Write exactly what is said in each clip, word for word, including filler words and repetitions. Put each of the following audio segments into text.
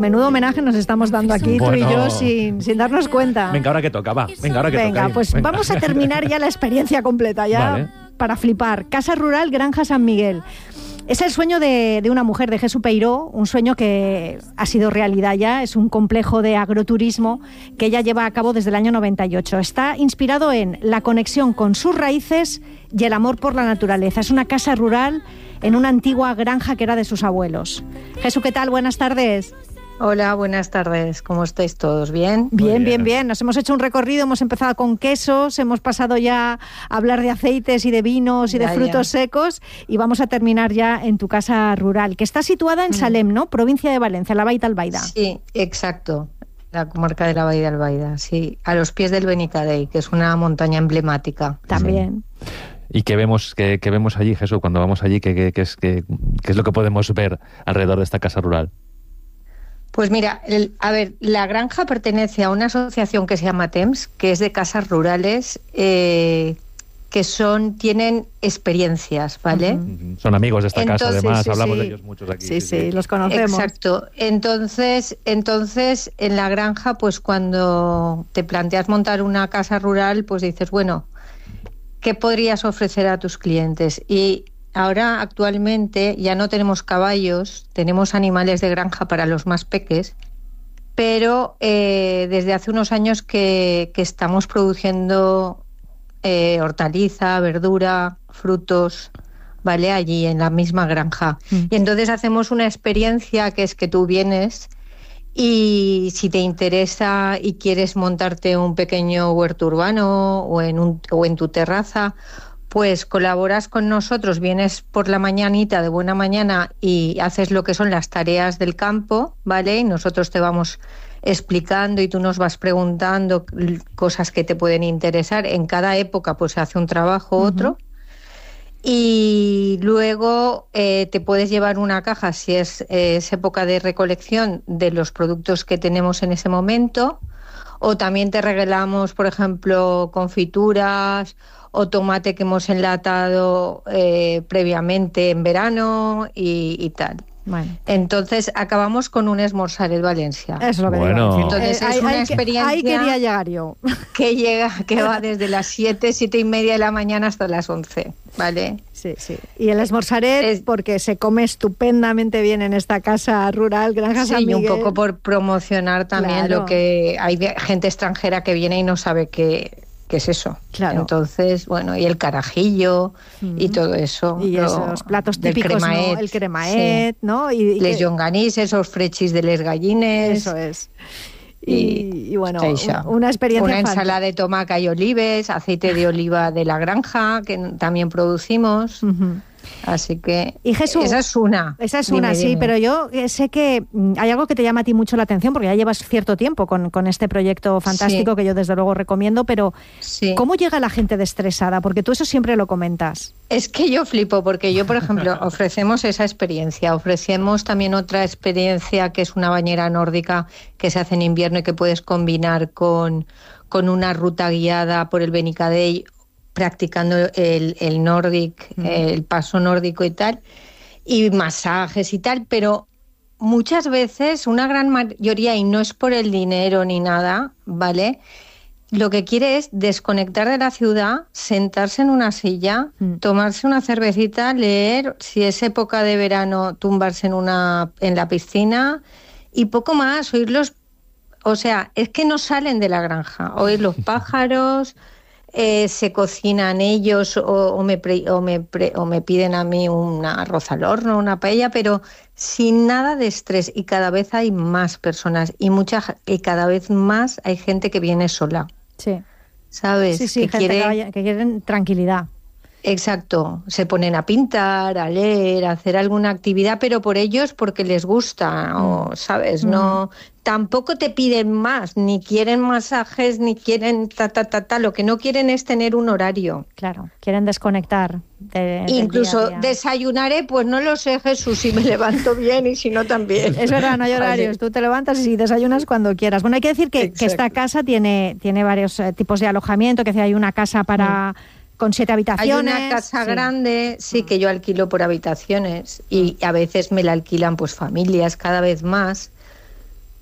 menudo homenaje nos estamos dando aquí, bueno, tú y yo, sin, sin darnos cuenta. Venga, ahora que toca, va. Venga, ahora que Venga, toca. pues venga. Vamos a terminar ya la experiencia completa, ya vale. Para flipar. Casa Rural Granja San Miguel. Es el sueño de, de una mujer, de Jesús Peiró, un sueño que ha sido realidad ya. Es un complejo de agroturismo que ella lleva a cabo desde el año noventa y ocho. Está inspirado en la conexión con sus raíces y el amor por la naturaleza. Es una casa rural en una antigua granja que era de sus abuelos. Jesús, ¿qué tal? Buenas tardes. Hola, buenas tardes. ¿Cómo estáis todos? ¿Bien? Bien, bien, bien, bien. Nos hemos hecho un recorrido, hemos empezado con quesos, hemos pasado ya a hablar de aceites y de vinos y ya, de frutos ya. secos y vamos a terminar ya en tu casa rural, que está situada en Salem, ¿no? Provincia de Valencia, la Baita Albaida. Sí, exacto. La comarca de la Baita Albaida, sí. A los pies del Benicadei, que es una montaña emblemática. También. Sí. ¿Y qué vemos, qué, qué vemos allí, Jesús, cuando vamos allí? ¿Qué, qué, qué, es, qué, qué es lo que podemos ver alrededor de esta casa rural? Pues mira, el, a ver, la granja pertenece a una asociación que se llama T E M S, que es de casas rurales, eh, que son tienen experiencias, ¿vale? Uh-huh. Son amigos de esta entonces, casa, además, sí, hablamos sí. de ellos muchos aquí. Sí, sí, sí, sí, los conocemos. Exacto. Entonces, entonces, en la granja, pues cuando te planteas montar una casa rural, pues dices, bueno, ¿qué podrías ofrecer a tus clientes? Y ahora, actualmente, ya no tenemos caballos, tenemos animales de granja para los más peques, pero eh, desde hace unos años que, que estamos produciendo eh, hortaliza, verdura, frutos, ¿vale? Allí en la misma granja. Mm. Y entonces hacemos una experiencia que es que tú vienes y si te interesa y quieres montarte un pequeño huerto urbano o en, un, o en tu terraza, pues colaboras con nosotros, vienes por la mañanita de buena mañana y haces lo que son las tareas del campo, ¿vale? Y nosotros te vamos explicando y tú nos vas preguntando cosas que te pueden interesar. En cada época pues se hace un trabajo u otro. Uh-huh. Y luego eh, te puedes llevar una caja, si es, eh, es época de recolección, de los productos que tenemos en ese momento. O también te regalamos, por ejemplo, confituras o tomate que hemos enlatado eh, previamente en verano y, y tal. Bueno. Entonces acabamos con un esmorzaret Valencia. Eso es lo que bueno. digo. Entonces eh, es hay, una hay experiencia que, ahí quería llegar yo. Que llega, que va desde las siete, siete y media de la mañana hasta las once, ¿vale? Sí, sí. Y el esmorzaret, es, porque se come estupendamente bien en esta casa rural, Granja sí, San Miguel. Y un poco por promocionar también claro. Lo que hay gente extranjera que viene y no sabe que ¿qué es eso? Claro. Entonces, bueno, y el carajillo mm. y todo eso. Y lo, esos platos típicos, cremaet, ¿no? El cremaet, sí. ¿no? Y, y les que... llonganís, esos frechis de les gallines. Eso es. Y, y, y bueno, Teixa. una experiencia Una fácil. ensalada de tomaca y olives, aceite de oliva de la granja, que también producimos. Uh-huh. Así que y Jesús, esa es una. Esa es dime, una, dime. sí, pero yo sé que hay algo que te llama a ti mucho la atención, porque ya llevas cierto tiempo con, con este proyecto fantástico sí. que yo desde luego recomiendo, pero sí. ¿cómo llega la gente desestresada? Porque tú eso siempre lo comentas. Es que yo flipo, porque yo, por ejemplo, ofrecemos esa experiencia, ofrecemos también otra experiencia que es una bañera nórdica que se hace en invierno y que puedes combinar con, con una ruta guiada por el Benicadei, practicando el, el Nordic, mm. el paso nórdico y tal, y masajes y tal, pero muchas veces, una gran mayoría, y no es por el dinero ni nada, ¿vale? Lo que quiere es desconectar de la ciudad, sentarse en una silla, mm. tomarse una cervecita, leer, si es época de verano, tumbarse en una en la piscina y poco más, oírlos, o sea, es que no salen de la granja, oír los pájaros. Eh, se cocinan ellos o, o, me pre, o, me pre, o me piden a mí un arroz al horno, una paella, pero sin nada de estrés. Y cada vez hay más personas y mucha y cada vez más hay gente que viene sola. Sí. ¿Sabes? Sí, sí, que, gente quiere... que, vaya, que quieren tranquilidad. Exacto, se ponen a pintar, a leer, a hacer alguna actividad, pero por ellos porque les gusta, mm. o sabes, mm. no, tampoco te piden más, ni quieren masajes, ni quieren ta ta ta ta, lo que no quieren es tener un horario. Claro, quieren desconectar. De, Incluso día día. Desayunaré, pues no lo sé, Jesús, si me levanto bien y si no también. Es verdad, no hay horarios, vale. Tú te levantas y desayunas cuando quieras. Bueno, hay que decir que, que esta casa tiene, tiene varios eh, tipos de alojamiento, que hay una casa para... Mm. con siete habitaciones. Hay una casa sí. grande, sí, que yo alquilo por habitaciones y a veces me la alquilan pues familias cada vez más,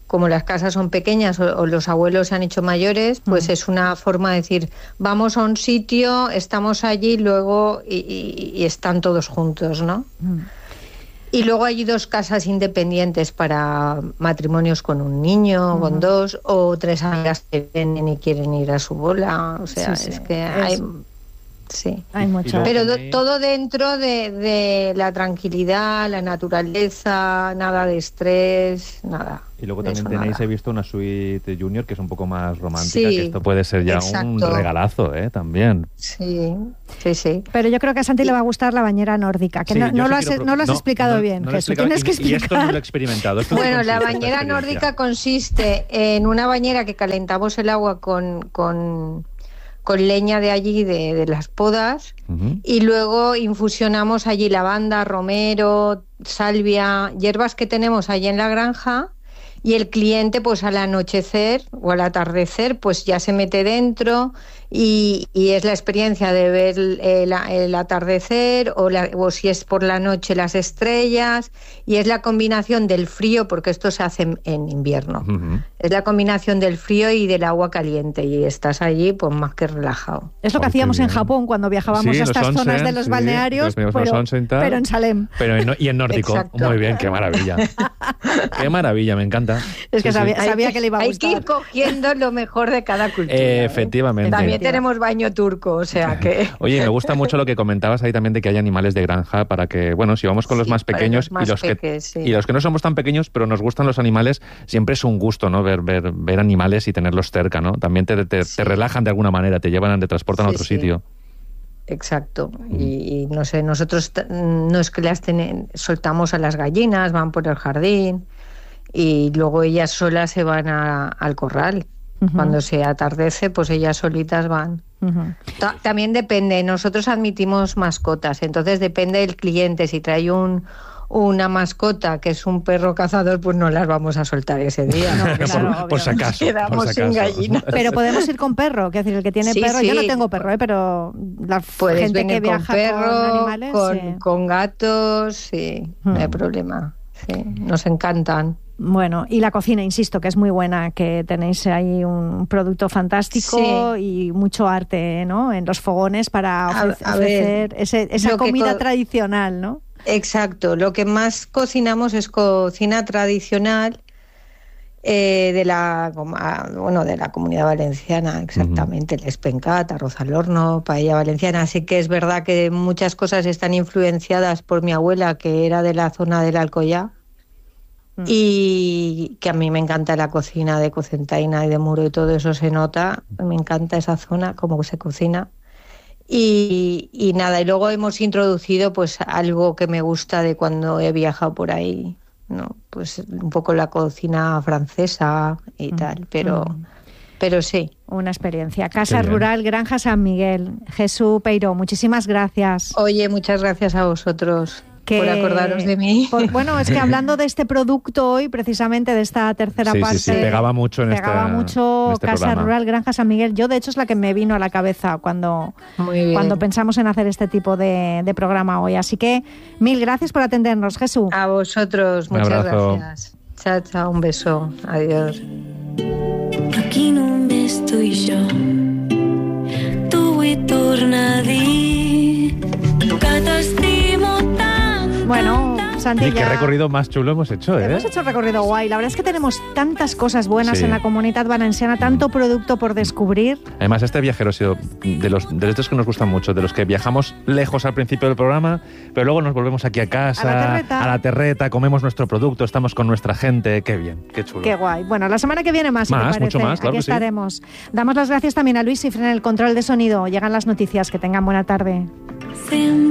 como las casas son pequeñas o, o los abuelos se han hecho mayores, pues mm. es una forma de decir, vamos a un sitio, estamos allí luego y, y, y están todos juntos, ¿no? Mm. Y luego hay dos casas independientes para matrimonios con un niño, uh-huh. con dos, o tres amigas que vienen y quieren ir a su bola. O sea, sí, sí. es que es... hay... Sí, hay mucho. Pero do, todo dentro de, de la tranquilidad, la naturaleza, nada de estrés, nada. Y luego también eso, tenéis, nada. he visto una suite junior que es un poco más romántica, sí, que esto puede ser ya exacto. un regalazo, ¿eh? También. Sí, sí, sí. Pero yo creo que a Santi y... le va a gustar la bañera nórdica, que sí, no, no, lo has, pro... no lo has no, explicado no, bien, no Jesús, tienes y, que explicar. Y esto no lo he experimentado. Esto bueno, la consiste, bañera nórdica consiste en una bañera que calentamos el agua con... con con leña de allí, de, de las podas, uh-huh. y luego infusionamos allí lavanda, romero, salvia, hierbas que tenemos allí en la granja, y el cliente pues al anochecer o al atardecer pues ya se mete dentro y, y es la experiencia de ver el, el, el atardecer o, la, o si es por la noche las estrellas, y es la combinación del frío, porque esto se hace en, en invierno, uh-huh. es la combinación del frío y del agua caliente, y estás allí pues más que relajado. Es lo que oh, hacíamos en Japón cuando viajábamos sí, a estas onsen, zonas de los sí, balnearios, pero, pero en Salem. Pero en, y en nórdico. Exacto. Muy bien, qué maravilla. Qué maravilla, me encanta. Es que sí, sabía, sí. sabía que, que le iba a gustar. Hay que ir cogiendo lo mejor de cada cultura. Eh, efectivamente. ¿eh? También tenemos baño turco, o sea que... Oye, me gusta mucho lo que comentabas ahí también de que hay animales de granja para que, bueno, si vamos con sí, los más pequeños los más y, los peques, que, sí. y los que no somos tan pequeños, pero nos gustan los animales, siempre es un gusto, ¿no? Ver, ver, ver animales y tenerlos cerca, ¿no? También te, te, sí. te relajan de alguna manera, te llevan, te transportan sí, a otro sí. sitio. Exacto, y, y no sé, nosotros no es que las ten... soltamos a las gallinas, van por el jardín y luego ellas solas se van a, al corral. Uh-huh. Cuando se atardece, pues ellas solitas van. Uh-huh. Ta- también depende, nosotros admitimos mascotas, entonces depende del cliente. Si trae un una mascota que es un perro cazador, pues no las vamos a soltar ese día. No, claro, por, por si acaso. Quedamos por si sin gallinas. Pero podemos ir con perro, que decir, el que tiene sí, perro, sí. Yo no tengo perro, ¿eh? Pero la Puedes gente venir que viaja con perro, con animales, con, sí. con gatos, sí, hmm. no hay problema. Sí, nos encantan. Bueno, y la cocina, insisto, que es muy buena, que tenéis ahí un producto fantástico sí. y mucho arte, ¿no? En los fogones para ofrecer, a, a ofrecer ver, ese, esa comida co- tradicional, ¿no? Exacto, lo que más cocinamos es cocina tradicional eh, de la bueno de la Comunidad Valenciana, exactamente, uh-huh. el espencat, arroz al horno, paella valenciana. Así que es verdad que muchas cosas están influenciadas por mi abuela, que era de la zona del Alcoyá, uh-huh. y que a mí me encanta la cocina de Cocentaina y de Muro y todo eso se nota. Me encanta esa zona, cómo se cocina. Y, y nada, y luego hemos introducido pues algo que me gusta de cuando he viajado por ahí, ¿no? Pues un poco la cocina francesa y mm. tal, pero, mm. pero sí. Una experiencia. Casa Rural Granja San Miguel. Jesús Peiró, muchísimas gracias. Oye, muchas gracias a vosotros. Que, por acordaros de mí. Por, bueno, es que hablando de este producto hoy, precisamente de esta tercera sí, parte... Sí, sí, pegaba mucho en pegaba esta, mucho en este Casa programa. Rural Granja San Miguel. Yo, de hecho, es la que me vino a la cabeza cuando, cuando pensamos en hacer este tipo de, de programa hoy. Así que, mil gracias por atendernos, Jesús. A vosotros, muchas gracias. Chao, chao, un beso. Adiós. Aquí només tu i jo, tu vull tornar a dir que t'estimo tant. Bueno, Santi, y qué ya... recorrido más chulo hemos hecho, ¿eh? Hemos hecho un recorrido guay. La verdad es que tenemos tantas cosas buenas sí. en la Comunidad Valenciana, tanto producto por descubrir. Además, este viajero ha sido de los de estos que nos gustan mucho, de los que viajamos lejos al principio del programa, pero luego nos volvemos aquí a casa, a la terreta, a la terreta comemos nuestro producto, estamos con nuestra gente. Qué bien, qué chulo. Qué guay. Bueno, la semana que viene más, si más te parece. Mucho más, claro aquí que estaremos. Sí. Damos las gracias también a Luis Cifre en el control de sonido. Llegan las noticias. Que tengan buena tarde.